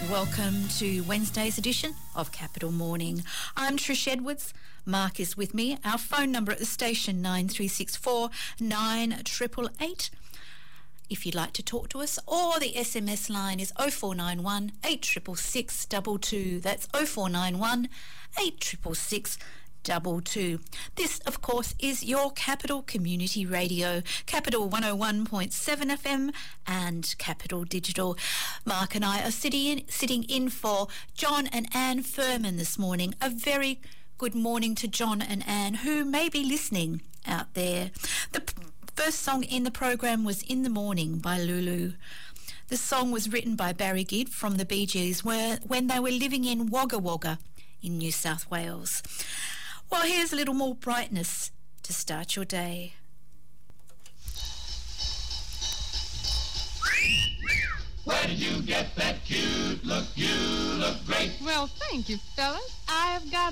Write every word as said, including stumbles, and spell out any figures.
Welcome to Wednesday's edition of Capital Morning. I'm Trish Edwards. Mark is with me. Our phone number at the station, nine three six four, nine eight eight eight. If you'd like to talk to us, or the S M S line is oh four nine one, eight six six six, two two. That's oh four nine one, eight six six six, two two. This, of course, is your Capital Community Radio, Capital one oh one point seven F M and Capital Digital. Mark and I are sitting in, sitting in for John and Anne Furman this morning. A very good morning to John and Anne, who may be listening out there. The p- first song in the program was In the Morning by Lulu. The song was written by Barry Gibb from the Bee Gees where, when they were living in Wagga Wagga in New South Wales. Well, here's a little more brightness to start your day. Where did you get that cute look? You look great. Well, thank you, fellas. I have got